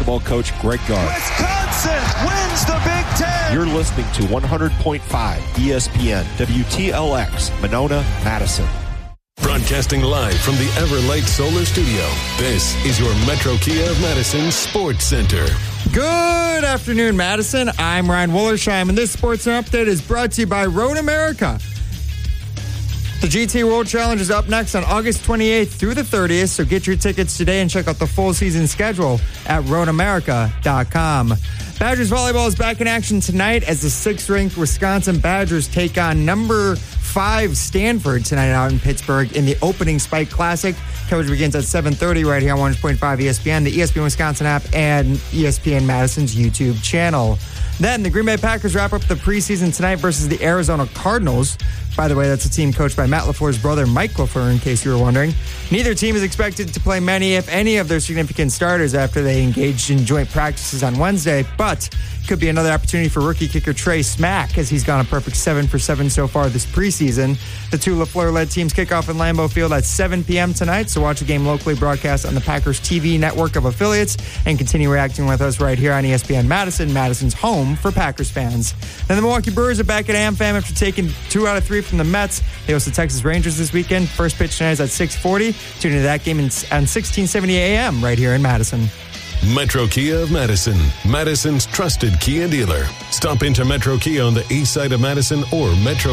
basketball coach Greg Gard. Wisconsin wins the Big Ten. You're listening to 100.5 ESPN, WTLX, Monona, Madison. Broadcasting live from the Everlight Solar Studio, this is your Metro Kia of Madison Sports Center. Good afternoon, Madison. I'm Ryan Wollersheim, and this Sports Center Update is brought to you by Road America. The GT World Challenge is up next on August 28th through the 30th, so get your tickets today and check out the full season schedule at roadamerica.com. Badgers volleyball is back in action tonight as the 6th-ranked Wisconsin Badgers take on number 5 Stanford tonight out in Pittsburgh in the opening Spike Classic. Coverage begins at 7:30 right here on 100.5 ESPN, the ESPN Wisconsin app, and ESPN Madison's YouTube channel. Then the Green Bay Packers wrap up the preseason tonight versus the Arizona Cardinals. By the way, that's a team coached by Matt LaFleur's brother, Mike LaFleur, in case you were wondering. Neither team is expected to play many, if any, of their significant starters after they engaged in joint practices on Wednesday, but could be another opportunity for rookie kicker Trey Smack, as he's gone a perfect 7 for 7 so far this preseason. The two LaFleur-led teams kick off in Lambeau Field at 7 p.m. tonight, so watch the game locally broadcast on the Packers TV network of affiliates and continue reacting with us right here on ESPN Madison, Madison's home for Packers fans. Then the Milwaukee Brewers are back at AmFam after taking 2 out of 3 from the Mets. They host the Texas Rangers this weekend. First pitch tonight is at 6:40. Tune into that game on 1670 AM right here in Madison. Metro Kia of Madison, Madison's trusted Kia dealer. Stop into Metro Kia on the east side of Madison or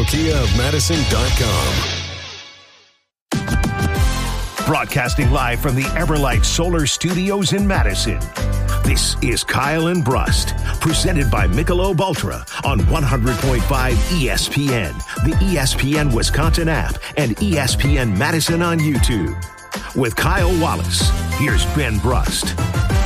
metrokiaofmadison.com. Broadcasting live from the Everlight Solar Studios in Madison. This is Kyle and Brust, presented by Michelob Ultra on 100.5 ESPN, the ESPN Wisconsin app, and ESPN Madison on YouTube. With Kyle Wallace, here's Ben Brust.